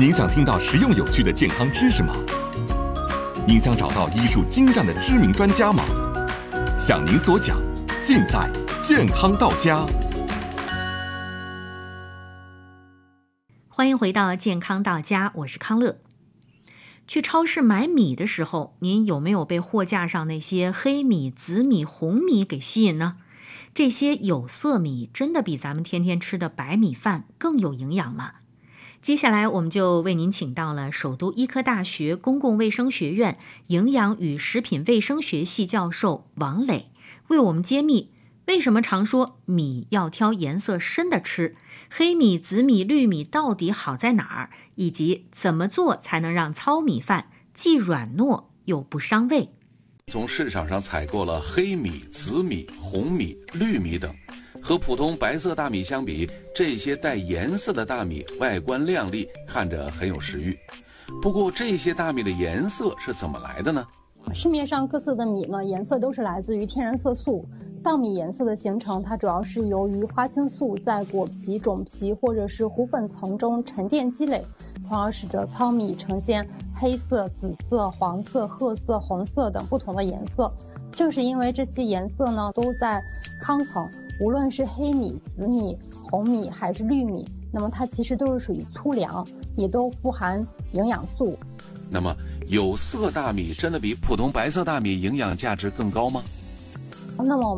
您想听到实用有趣的健康知识吗？您想找到医术精湛的知名专家吗？想您所想，尽在健康到家。 欢迎回到健康到家，我是康乐。去超市买米的时候，您有没有被货架上那些黑米、紫米、红米给吸引呢？这些有色米真的比咱们天天吃的白米饭更有营养吗？接下来我们就为您请到了首都医科大学公共卫生学院营养与食品卫生学系教授王磊，为我们揭秘为什么常说米要挑颜色深的吃，黑米、紫米、绿米到底好在哪儿，以及怎么做才能让糙米饭既软糯又不伤胃。 从市场上采购了黑米、紫米、红米、绿米等，和普通白色大米相比，这些带颜色的大米外观亮丽，看着很有食欲。不过这些大米的颜色是怎么来的呢？ 市面上各色的米呢，颜色都是来自于天然色素。稻米颜色的形成，它主要是由于花青素在果皮、种皮或者是糊粉层中沉淀积累，从而使得糙米呈现黑色、紫色、黄色、褐色、红色等不同的颜色。正是因为这些颜色呢都在糠层，无论是黑米、紫米、红米还是绿米，那么它其实都是属于粗粮，也都富含营养素。 那么有色大米真的比普通白色大米营养价值更高吗？ 那么